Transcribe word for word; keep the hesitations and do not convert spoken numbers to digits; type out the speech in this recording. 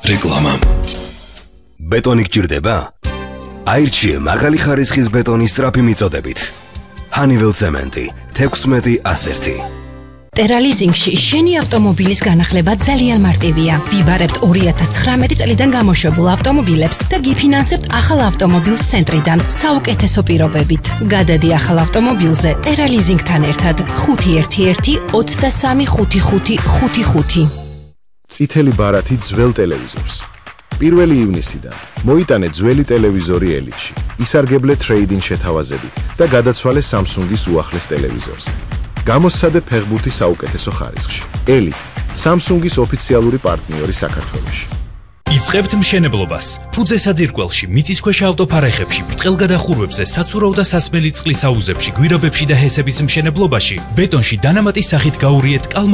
რეკლამა. ბეტონი გჭირდება? აირჩიე მაღალი ხარისხის ბეტონის სწრაფი მიწოდებით. Honeywell ცემენტი თექვსმეტი ასი. ტერალიზინგში შენი ავტომობილის განახლება ძალიან მარტივია. ვიბარებთ ორი ათას ცხრამეტი წლიდან გამოშვებულ ავტომობილებს და გიფინანსებთ ახალ ავტომობილს ცენტრიდან საუკეთესო პირობებით. გადადი ახალ ავტომობილზე ტერალიზინგთან ერთად ხუთი ერთი ერთი ოცდასამი ხუთი ხუთი ხუთი ხუთი. წითელი ბარათი ძველ ტელევიზორს. პირველი ივნისიდან მოიტანე ძველი ტელევიზორი ელიტში. ისარგებლე ტრეიდინგ შეთავაზებით და გადაცვალე Samsung-ის უახლეს ტელევიზორზე. გამოსცადე ფეხბურთი საუკეთესო ხარისხში. ელიტ, Samsung-ის ოფიციალური პარტნიორი საქართველოში. იწყებთ მშენებლობას. ფუძე საძირკველში, მიწისქვეშა ავტოფარეხებში, ბრტყელ გადახურვებზე, საცურაო და სასმელი წყლის აუზებში, გვირაბებში და ჰესების მშენებლობაში, ბეტონში დანამატის სახით გაურიეთ